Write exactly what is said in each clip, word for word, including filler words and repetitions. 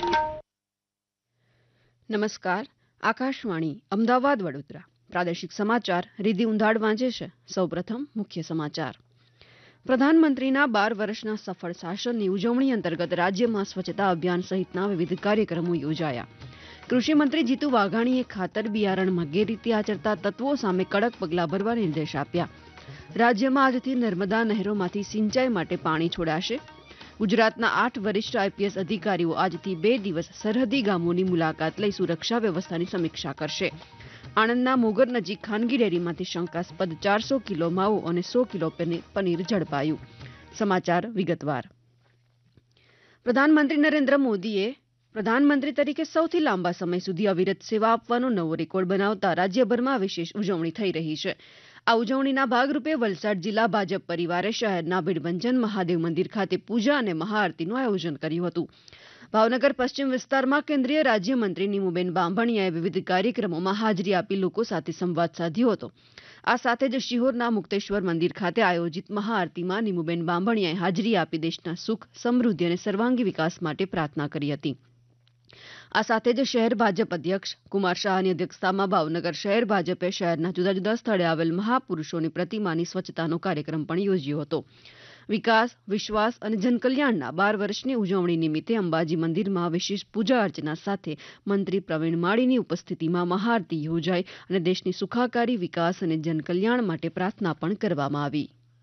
નમસ્કાર, આકાશવાણી અમદાવાદ વડોદરા પ્રાદેશિક સમાચાર રીધિ ઉંધાડ વાંચે છે. સૌપ્રથમ મુખ્ય સમાચાર. પ્રધાનમંત્રીના બાર વર્ષના સફળ શાસનની ઉજવણી અંતર્ગત રાજ્યમાં સ્વચ્છતા અભિયાન સહિતના વિવિધ કાર્યક્રમો યોજાયા. કૃષિમંત્રી જીતુ વાઘાણીએ ખાતર બિયારણમાં ગેરરીતિ આચરતા તત્વો સામે કડક પગલાં ભરવા નિર્દેશ આપ્યા. રાજ્યમાં આજથી નર્મદા નહેરોમાંથી સિંચાઈ માટે પાણી છોડાશે. ગુજરાતના આઠ વરિષ્ઠ આઈપીએસ અધિકારીઓ આજથી બે દિવસ સરહદી ગામોની મુલાકાત લઈ સુરક્ષા વ્યવસ્થાની સમીક્ષા કરશે. આણંદના મોગર નજીક ખાનગી ડેરીમાંથી શંકાસ્પદ ચારસો કિલો માવો અને સો કિલો પનીર ઝડપાયું. સમાચાર વિગતવાર. પ્રધાનમંત્રી નરેન્દ્ર મોદીએ પ્રધાનમંત્રી તરીકે સૌથી લાંબા સમય સુધી અવિરત સેવા આપવાનો નવો રેકોર્ડ બનાવતા રાજ્યભરમાં વિશેષ ઉજવણી થઈ રહી છે. આ ઉજવણીના ભાગરૂપે વલસાડ જિલ્લા ભાજપ પરિવારે શહેરના ભીડભંજન મહાદેવ મંદિર ખાતે પૂજા અને મહાઆરતીનું આયોજન કર્યું હતું. ભાવનગર પશ્ચિમ વિસ્તારમાં કેન્દ્રીય રાજ્યમંત્રી નીમુબેન બાંભણિયાએ વિવિધ કાર્યક્રમોમાં હાજરી આપી લોકો સાથે સંવાદ સાધ્યો હતો. આ સાથે જ શિહોરના મુક્તેશ્વર મંદિર ખાતે આયોજિત મહાઆરતીમાં નીમુબેન બાંભણિયાએ હાજરી આપી દેશના સુખ, સમૃદ્ધિ અને સર્વાંગી વિકાસ માટે પ્રાર્થના કરી હતી. આ સાથે જ શહેર ભાજપ અધ્યક્ષ કુમાર શાહની અધ્યક્ષતામાં ભાવનગર શહેર ભાજપે શહેરના જુદા જુદા સ્થળે આવેલ મહાપુરુષોની પ્રતિમાની સ્વચ્છતાનો કાર્યક્રમ પણ યોજ્યો હતો. વિકાસ, વિશ્વાસ અને જનકલ્યાણના બાર વર્ષની ઉજવણી નિમિત્તે અંબાજી મંદિરમાં વિશેષ પૂજા અર્ચના સાથે મંત્રી પ્રવીણ માળીની ઉપસ્થિતિમાં મહાઆરતી યોજાઈ અને દેશની સુખાકારી, વિકાસ અને જનકલ્યાણ માટે પ્રાર્થના પણ કરવામાં આવી.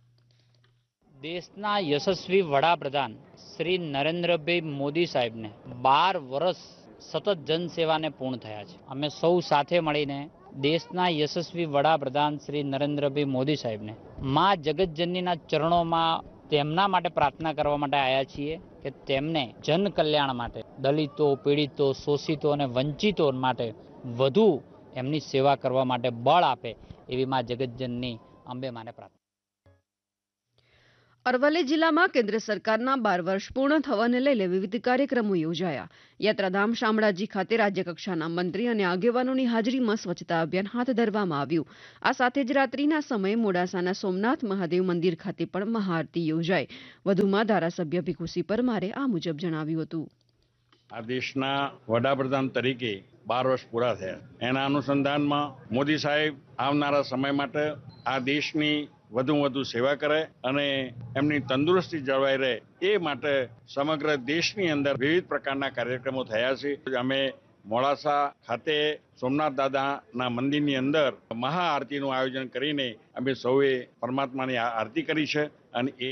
દેશના યશસ્વી વડાપ્રધાન શ્રી નરેન્દ્રભાઈ મોદી સાહેબને બાર વર્ષ સતત જનસેવાને પૂર્ણ થયા છે. અમે સૌ સાથે મળીને દેશના યશસ્વી વડાપ્રધાન શ્રી નરેન્દ્રભાઈ મોદી સાહેબને મા જગતજનનીના ચરણોમાં તેમના માટે પ્રાર્થના કરવા માટે આવ્યા છીએ કે તેમને જન કલ્યાણ માટે, દલિતો, પીડિતો, શોષિતો અને વંચિતો માટે વધુ એમની સેવા કરવા માટે બળ આપે એવી મા જગતજનની અંબે માને પ્રાર્થના. અરવલ્લી જિલ્લામાં કેન્દ્ર સરકારના બાર વર્ષ પૂર્ણ થવાને લઈને વિવિધ કાર્યક્રમો યોજાયા. યાત્રાધામ શામળાજી ખાતે રાજ્યકક્ષાના મંત્રી અને આગેવાનોની હાજરીમાં સ્વચ્છતા અભિયાન હાથ ધરવામાં આવ્યું. આ સાથે જ રાત્રિના સમયે મોડાસાના સોમનાથ મહાદેવ મંદિર ખાતે પણ મહાઆરતી યોજાઈ. વધુમાં ધારાસભ્ય ભીખુસિંહ પરમારે આ મુજબ જણાવ્યું હતું. આ દેશના વડાપ્રધાન તરીકે બાર વર્ષ પૂરા થયા. એના અનુસંધાનમાં મોદી સાહેબ આવનારા સમય માટે આ દેશની વધુ વધુ સેવા કરે અને એમની તંદુરસ્તી જળવાઈ રહે એ માટે સમગ્ર દેશની અંદર વિવિધ પ્રકારના કાર્યક્રમો થયા છે. અમે મોડાસા ખાતે સોમનાથ દાદાના મંદિરની અંદર મહાઆરતીનું આયોજન કરીને અમે સૌએ પરમાત્માની આરતી કરી છે. અને એ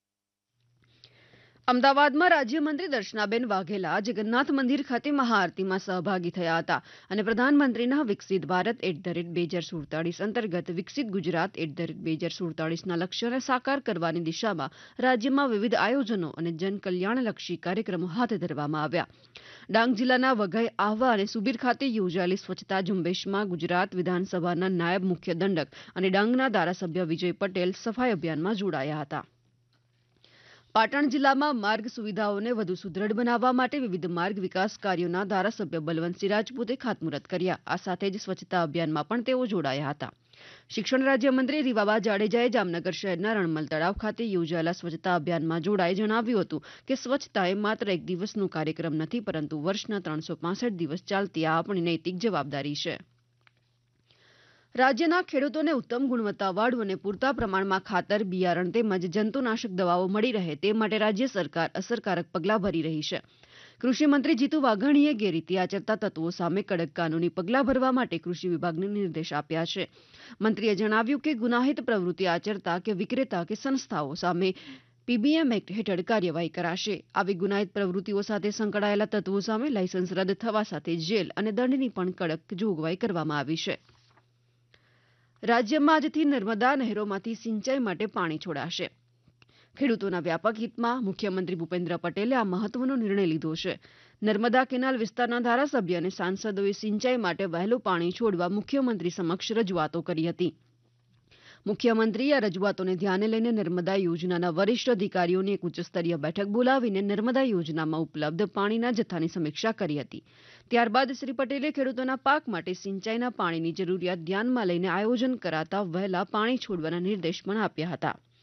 અમદાવાદમાં રાજ્યમંત્રી દર્શનાબેન વાઘેલા જગન્નાથ મંદિર ખાતે મહાઆરતીમાં સહભાગી થયા હતા અને પ્રધાનમંત્રીના વિકસિત ભારત એટ ધ રેટ બે હજાર સુડતાલીસ અંતર્ગત વિકસિત ગુજરાત એટ ધ રેટ બે હજાર સુડતાલીસના લક્ષ્યોને સાકાર કરવાની દિશામાં રાજ્યમાં વિવિધ આયોજનો અને જનકલ્યાણલક્ષી કાર્યક્રમો હાથ ધરવામાં આવ્યા. ડાંગ જિલ્લાના વઘઈ, આહવા અને સુબીર ખાતે યોજાયેલી સ્વચ્છતા ઝુંબેશમાં ગુજરાત વિધાનસભાના નાયબ મુખ્ય દંડક અને ડાંગના ધારાસભ્ય વિજય પટેલ સફાઈ અભિયાનમાં જોડાયા હતા. પાટણ જિલ્લામાં માર્ગ સુવિધાઓને વધુ સુદ્રઢ બનાવવા માટે વિવિધ માર્ગ વિકાસ કાર્યોના ધારાસભ્ય બલવંતસિંહ રાજપૂતે ખાતમુહૂર્ત કર્યા. આ સાથે જ સ્વચ્છતા અભિયાનમાં પણ તેઓ જોડાયા હતા. શિક્ષણ રાજ્યમંત્રી રીવાબા જાડેજાએ જામનગર શહેરના રણમલ તળાવ ખાતે યોજાયેલા સ્વચ્છતા અભિયાનમાં જોડાઈ જણાવ્યું હતું કે સ્વચ્છતા એ માત્ર એક દિવસનો કાર્યક્રમ નથી, પરંતુ વર્ષના ત્રણસો પાસઠ દિવસ ચાલતી આ આપણી નૈતિક જવાબદારી છે. રાજ્યના ખેડૂતોને ઉત્તમ ગુણવત્તાવાળું અને પૂરતા પ્રમાણમાં ખાતર, બિયારણ તેમજ જંતુનાશક દવાઓ મળી રહે તે માટે રાજ્ય સરકાર અસરકારક પગલાં ભરી રહી છે. કૃષિમંત્રી જીતુ વાઘાણીએ ગેરરીતિ આચરતા તત્વો સામે કડક કાનૂની પગલાં ભરવા માટે કૃષિ વિભાગને નિર્દેશ આપ્યા છે. મંત્રીએ જણાવ્યું કે ગુનાહિત પ્રવૃત્તિ આચરતા કે વિક્રેતા કે સંસ્થાઓ સામે પીબીએમ એક્ટ હેઠળ કાર્યવાહી કરાશે. આવી ગુનાહિત પ્રવૃત્તિઓ સાથે સંકળાયેલા તત્વો સામે લાયસન્સ રદ થવા સાથે જેલ અને દંડની પણ કડક જોગવાઈ કરવામાં આવી છે. રાજ્યમાં આજથી નર્મદા નહેરોમાંથી સિંચાઈ માટે પાણી છોડાશે. ખેડૂતોના વ્યાપક હિતમાં મુખ્યમંત્રી ભૂપેન્દ્ર પટેલે આ મહત્વનો નિર્ણય લીધો છે. નર્મદા કેનાલ વિસ્તારના ધારાસભ્ય અને સાંસદોએ સિંચાઈ માટે વહેલું પાણી છોડવા મુખ્યમંત્રી સમક્ષ રજૂઆતો કરી હતી. મુખ્યમંત્રીએ આ રજૂઆતોને ધ્યાને લઈને નર્મદા યોજનાના વરિષ્ઠ અધિકારીઓની એક ઉચ્ચસ્તરીય બેઠક બોલાવીને નર્મદા યોજનામાં ઉપલબ્ધ પાણીના જથ્થાની સમીક્ષા કરી હતી. ત્યારબાદ શ્રી પટેલે ખેડૂતોના પાક માટે સિંચાઈના પાણીની જરૂરિયાત ધ્યાનમાં લઈને આયોજન કરાતા વહેલા પાણી છોડવાના નિર્દેશ પણ આપ્યા હતા.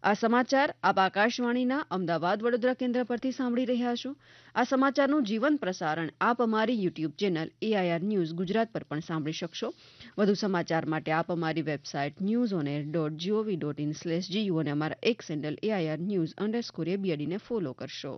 આ સમાચાર આપ આકાશવાણીના અમદાવાદ વડોદરા કેન્દ્ર પરથી સાંભળી રહ્યા છો. આ સમાચારનું જીવંત પ્રસારણ આપ અમારી YouTube channel AIR news Gujarat પર પણ સાંભળી શકશો. વધુ સમાચાર માટે આપ અમારી website news on air dot GOV dot in slash GU અને અમારા x handle AIR news underscore એબીએડીને follow કરશો.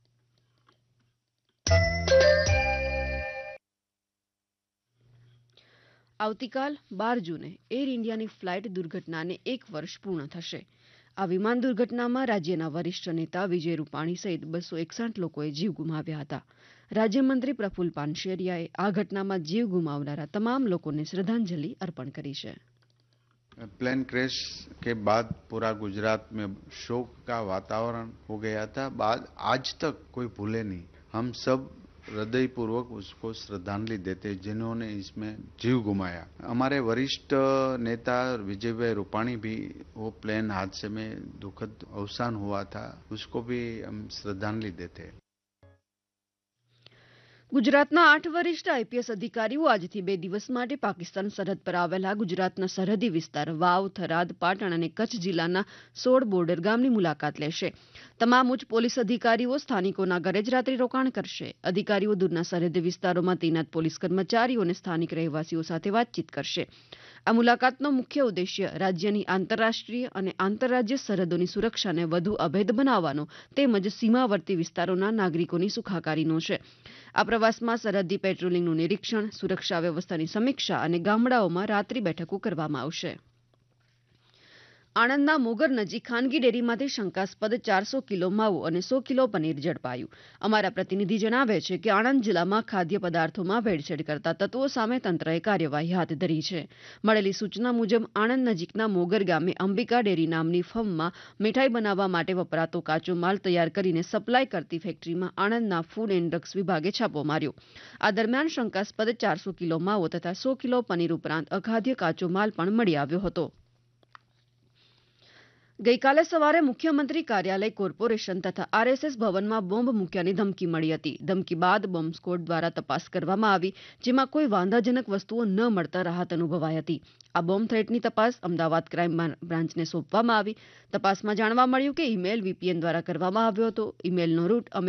આવતીકાલ બાર જૂને એર ઇન્ડિયાની ફ્લાઇટ દુર્ઘટનાને એક વર્ષ પૂર્ણ થશે. આ વિમાન દુર્ઘટનામાં રાજ્યના વરિષ્ઠ નેતા વિજય રૂપાણી સહિત બસો એકસઠ લોકોએ જીવ ગુમાવ્યા હતા. રાજ્યમંત્રી પ્રફુલ્લ પાનશેરિયાએ આ ઘટનામાં જીવ ગુમાવનારા તમામ લોકોને શ્રદ્ધાંજલિ અર્પણ કરી છે. प्लेन क्रैश के बाद पूरा गुजरात में शोक का वातावरण हो गया था. बाद आज तक कोई भूले नहीं. हम सब हृदयपूर्वक उसको श्रद्धांजलि देते जिन्होंने इसमें जीव गुमाया. हमारे वरिष्ठ नेता विजय भाई रूपाणी भी वो प्लेन हादसे में दुखद अवसान हुआ था, उसको भी हम श्रद्धांजलि देते. ગુજરાતના આઠ વરિષ્ઠ આઈપીએસ અધિકારીઓ આજથી બે દિવસ માટે પાકિસ્તાન સરહદ પર આવેલા ગુજરાતના સરહદી વિસ્તાર વાવ, થરાદ, પાટણ અને કચ્છ જિલ્લાના સોળ બોર્ડર ગામની મુલાકાત લેશે. તમામ ઉચ્ચ પોલીસ અધિકારીઓ સ્થાનિકોના ઘરે જ રાત્રિ રોકાણ કરશે. અધિકારીઓ દૂરના સરહદી વિસ્તારોમાં તૈનાત પોલીસ કર્મચારીઓ અને સ્થાનિક રહેવાસીઓ સાથે વાતચીત કરશે. આ મુલાકાતનો મુખ્ય ઉદ્દેશ્ય રાજ્યની આંતરરાષ્ટ્રીય અને આંતરરાજ્ય સરહદોની સુરક્ષાને વધુ અભેદ બનાવવાનો તેમજ સીમાવર્તી વિસ્તારોના નાગરિકોની સુખાકારીનો છે. આ પ્રવાસમાં સરહદી પેટ્રોલિંગનું નિરીક્ષણ, સુરક્ષા વ્યવસ્થાની સમીક્ષા અને ગામડાઓમાં રાત્રિ બેઠકો કરવામાં આવશે. આણંદના મોગર નજીક ખાનગી ડેરીમાંથી શંકાસ્પદ ચારસો કિલો માવો અને સો કિલો પનીર ઝડપાયું. અમારા પ્રતિનિધિ જણાવે છે કે આણંદ જિલ્લામાં ખાદ્ય પદાર્થોમાં ભેળસેળ કરતા તત્વો સામે તંત્રએ કાર્યવાહી હાથ ધરી છે. મળેલી સૂચના મુજબ આણંદ નજીકના મોગર ગામે અંબિકા ડેરી નામની ફર્મમાં મીઠાઈ બનાવવા માટે વપરાતો કાચો માલ તૈયાર કરીને સપ્લાય કરતી ફેક્ટરીમાં આણંદના ફૂડ એન્ડ ડ્રગ્સ વિભાગે છાપો માર્યો. આ દરમિયાન શંકાસ્પદ ચારસો કિલો માવો તથા સો કિલો પનીર ઉપરાંત અખાદ્ય કાચો માલ પણ મળી આવ્યો હતો. ગઈકાલે સવારે મુખ્યમંત્રી કાર્યાલય, કોર્પોરેશન તથા આરએસએસ ભવનમાં બોમ્બ મૂક્યાની ધમકી મળી હતી. ધમકી બાદ બોમ્બ સ્ક્વોડ દ્વારા તપાસ કરવામાં આવી, જેમાં કોઈ વાંધાજનક વસ્તુઓ ન મળતા રાહત અનુભવાઈ હતી. આ બોમ્બ થ્રેટની તપાસ અમદાવાદ ક્રાઇમ બ્રાન્ચને સોંપવામાં આવી. તપાસમાં જાણવા મળ્યું કે ઈમેલ વીપીએન દ્વારા કરવામાં આવ્યો હતો. ઈમેલનો રૂટ